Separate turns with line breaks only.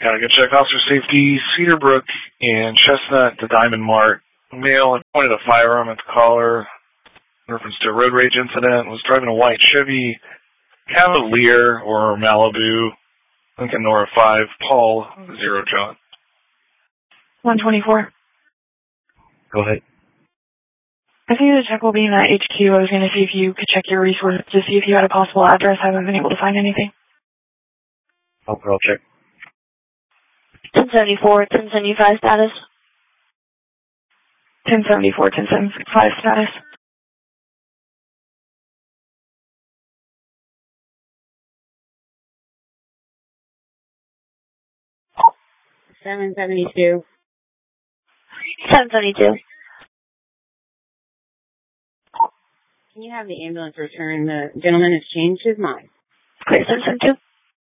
Gotta go check officer safety, Cedar Brook and Chestnut, the Diamond Mart. Male had pointed a firearm at the caller in reference to a road rage incident, was driving a white Chevy Cavalier or Malibu, Lincoln Nora 5, Paul 0 John.
124.
Go ahead.
I think the check will be in that HQ. I was going to see if you could check your resources to see if you had a possible address. I haven't been able to find anything.
I'll check.
1074, 1075 status.
1074, 1075 status.
$772. $772. Can you have the ambulance return? The gentleman has changed his mind.
Great, 772.